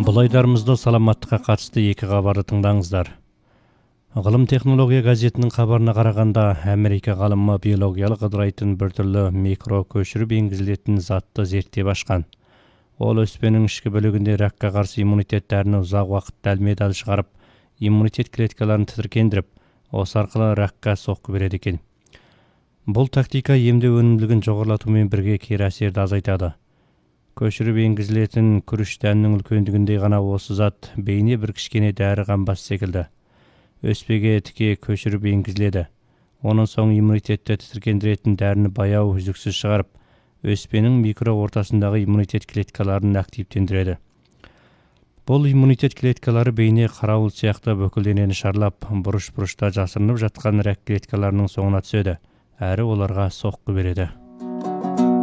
Бұл айдарымызда саламаттыққа қатысты екі хабарды тыңдаңыздар. Ғылым технология газетінің хабарына қарағанда, Америка ғалымы биологиялық ыдырайтын бір түрлі микро көшіріп енгізілетін затты зерттеп ашқан. Ол өспенің ішкі бөлігінде ракқа қарсы иммунитет дәріні ұзақ уақыт дәлме-дәл шығарып, иммунитет клеткаларын тітіркендіріп, осы арқылы ракқа соққы береді екен. Бұл тактика емдеу өнімділігін жоғарылатумен бірге кері әсерді азайтады. Көшіріп енгізілетін күріш дәнінің үлкендігіндей ғана осы зат бейне бір кішкене дәрі қамбас секілді. Өспеге тіке көшіріп енгізіледі. Оның соң иммунитетті тітіркендіретін дәріні баяу үздіксіз шығарып, өспенің микро ортасындағы иммунитет клеткаларын активтендіреді. Бұл иммунитет клеткалары бейне қарауыл сияқты бүкіл денені шарлап, бұрыш-бұрышта жасырынып жатқан рак клеткаларының соңына түседі, әрі оларға соққы береді.